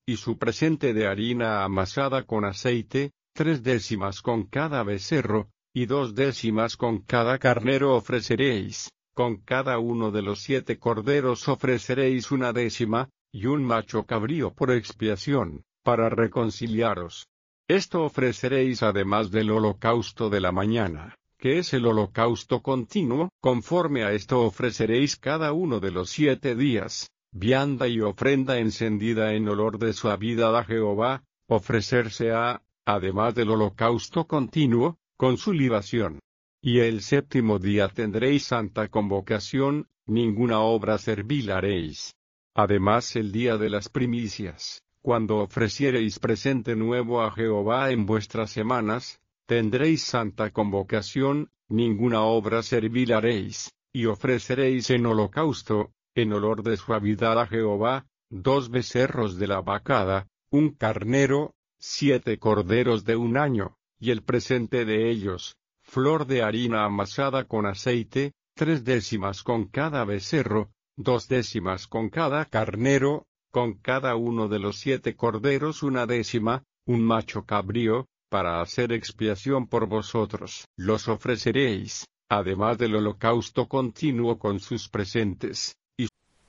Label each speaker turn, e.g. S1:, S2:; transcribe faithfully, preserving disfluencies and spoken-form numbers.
S1: y su presente de harina amasada con aceite, tres décimas con cada becerro, y dos décimas con cada carnero ofreceréis. Con cada uno de los siete corderos ofreceréis una décima, y un macho cabrío por expiación, para reconciliaros. Esto ofreceréis además del holocausto de la mañana, que es el holocausto continuo. Conforme a esto ofreceréis cada uno de los siete días, vianda y ofrenda encendida en olor de suavidad a Jehová, ofrecerse a, además del holocausto continuo, con su libación. Y el séptimo día tendréis santa convocación, ninguna obra servil haréis. Además el día de las primicias, cuando ofreciereis presente nuevo a Jehová en vuestras semanas, tendréis santa convocación, ninguna obra servil haréis, y ofreceréis en holocausto, en olor de suavidad a Jehová, dos becerros de la vacada, un carnero, siete corderos de un año, y el presente de ellos, flor de harina amasada con aceite, tres décimas con cada becerro, dos décimas con cada carnero, con cada uno de los siete corderos una décima, un macho cabrío, para hacer expiación por vosotros. Los ofreceréis, además del holocausto continuo con sus presentes.